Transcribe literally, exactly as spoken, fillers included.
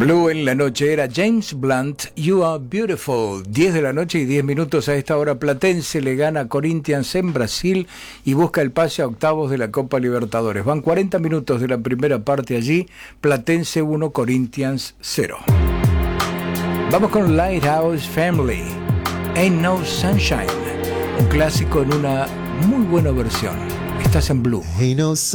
Blue en la noche era James Blunt, You Are Beautiful. diez de la noche y diez minutos a esta hora. Platense le gana a Corinthians en Brasil y busca el pase a octavos de la Copa Libertadores. Van cuarenta minutos de la primera parte allí. Platense uno, Corinthians cero. Vamos con Lighthouse Family, Ain't No Sunshine, un clásico en una muy buena versión. Estás en Blue. Ain't no